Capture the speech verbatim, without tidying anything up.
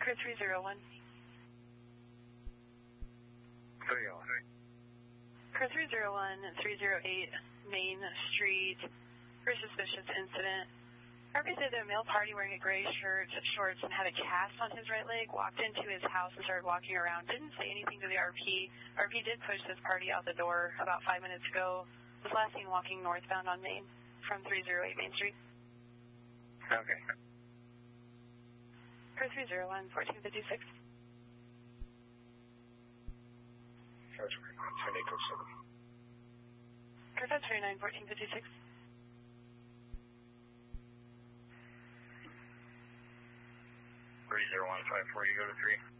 Crew three zero one. three oh one. Crew three zero one, three zero eight Main Street. Very suspicious incident. R P said that a male party wearing a gray shirt, shorts, and had a cast on his right leg walked into his house and started walking around. Didn't say anything to the R P. R P did push this party out the door about five minutes ago. Was last seen walking northbound on Main from three zero eight Main Street. Okay. Crew three zero one, fourteen fifty-six. That's right. San Nico seven. Crew five three nine, fourteen fifty-six. three zero one five four, you go to three.